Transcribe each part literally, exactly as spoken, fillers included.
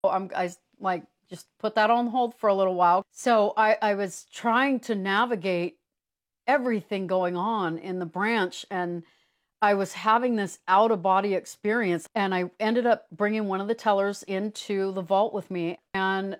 I'm, I like just put that on hold for a little while. So I, I was trying to navigate everything going on in the branch, and I was having this out of body experience. And I ended up bringing one of the tellers into the vault with me and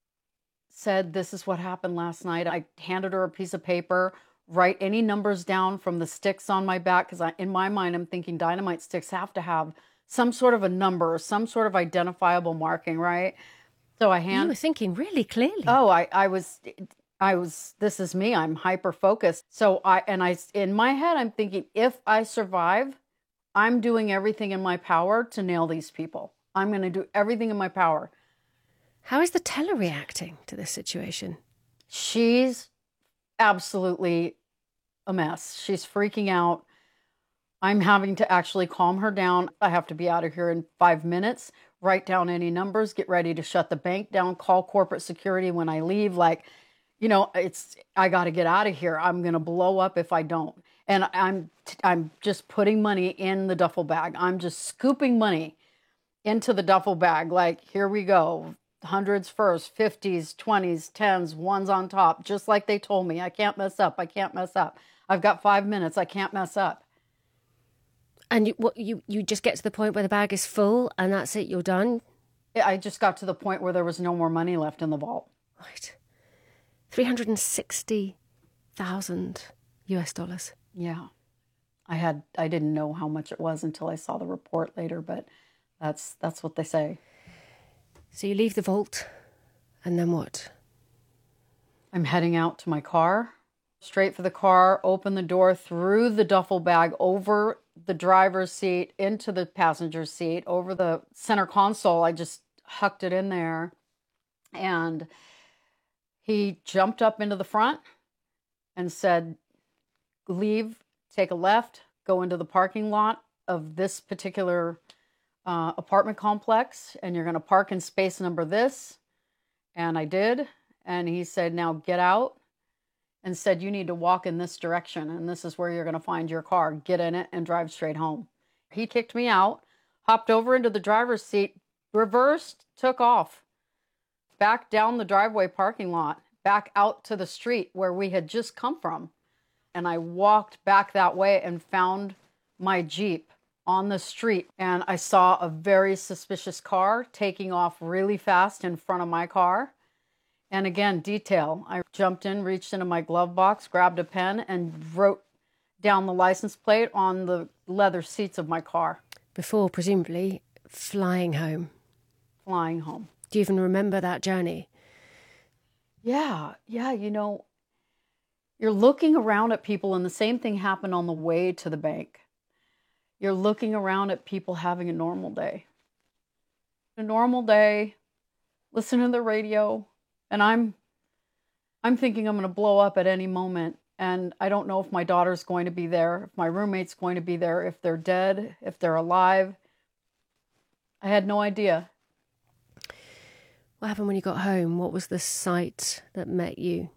said, "This is what happened last night." I handed her a piece of paper, write any numbers down from the sticks on my back, because in my mind, I'm thinking dynamite sticks have to have some sort of a number, some sort of identifiable marking, right? So I hand. You were thinking really clearly. Oh, I, I was, I was. This is me. I'm hyper focused. So I and I in my head, I'm thinking, if I survive, I'm doing everything in my power to nail these people. I'm going to do everything in my power. How is the teller reacting to this situation? She's absolutely a mess. She's freaking out. I'm having to actually calm her down. I have to be out of here in five minutes, write down any numbers, get ready to shut the bank down, call corporate security when I leave. Like, you know, it's, I got to get out of here. I'm going to blow up if I don't. And I'm, I'm just putting money in the duffel bag. I'm just scooping money into the duffel bag. Like, here we go. Hundreds first, fifties, twenties, tens, ones on top, just like they told me. I can't mess up. I can't mess up. I've got five minutes. I can't mess up. And you, what, you, you just get to the point where the bag is full and that's it, you're done? I just got to the point where there was no more money left in the vault. Right. three hundred sixty thousand U S dollars. Yeah. I had, I didn't know how much it was until I saw the report later, but that's, that's what they say. So you leave the vault, and then what? I'm heading out to my car, straight for the car, open the door, through the duffel bag, over the driver's seat, into the passenger seat, over the center console. I just hucked it in there. And he jumped up into the front and said, "Leave, take a left, go into the parking lot of this particular Uh, apartment complex, and you're going to park in space number this." And I did. And he said, "Now get out," and said, "You need to walk in this direction, and this is where you're going to find your car. Get in it and drive straight home." He kicked me out, hopped over into the driver's seat, reversed, took off, back down the driveway parking lot, back out to the street where we had just come from. And I walked back that way and found my Jeep on the street, and I saw a very suspicious car taking off really fast in front of my car. And again, detail. I jumped in, reached into my glove box, grabbed a pen, and wrote down the license plate on the leather seats of my car. Before, presumably, flying home. Flying home. Do you even remember that journey? Yeah, yeah, you know, you're looking around at people, and the same thing happened on the way to the bank. You're looking around at people having a normal day. A normal day, listening to the radio, and I'm I'm thinking I'm going to blow up at any moment, and I don't know if my daughter's going to be there, if my roommate's going to be there, if they're dead, if they're alive. I had no idea. What happened when you got home? What was the sight that met you?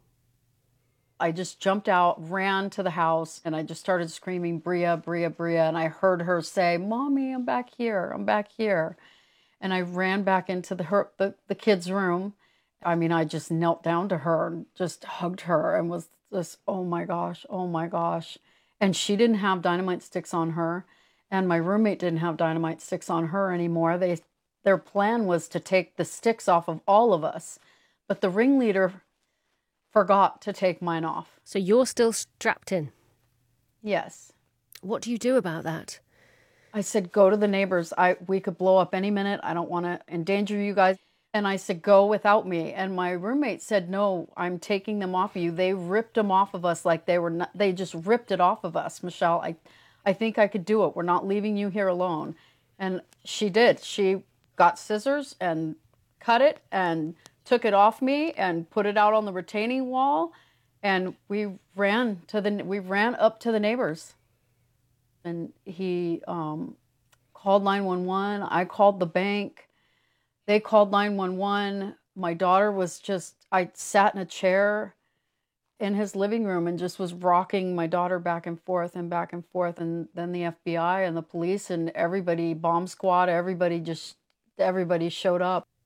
I just jumped out, ran to the house, and I just started screaming, "Bria, Bria, Bria." And I heard her say, "Mommy, I'm back here. I'm back here." And I ran back into the, her, the, the kid's room. I mean, I just knelt down to her and just hugged her and was just, oh my gosh, oh my gosh. And she didn't have dynamite sticks on her. And my roommate didn't have dynamite sticks on her anymore. They, their plan was to take the sticks off of all of us. But the ringleader forgot to take mine off. So you're still strapped in? Yes. What do you do about that? I said, "Go to the neighbors. I we could blow up any minute. I don't want to endanger you guys." And I said, "Go without me." And my roommate said, "No, I'm taking them off of you." They ripped them off of us like they were not, they just ripped it off of us. "Michelle, I, I think I could do it. We're not leaving you here alone." And she did. She got scissors and cut it and took it off me and put it out on the retaining wall, and we ran to the we ran up to the neighbors. And he um, called nine one one. I called the bank. They called nine one one. My daughter was just, I sat in a chair in his living room and just was rocking my daughter back and forth and back and forth. And then the F B I and the police and everybody, bomb squad, everybody just, everybody showed up.